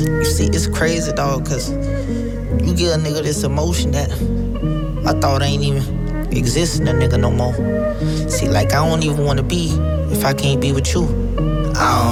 You see, it's crazy, dog, cause you give a nigga this emotion that I thought ain't even existing a nigga no more. See, like I don't even wanna be if I can't be with you. I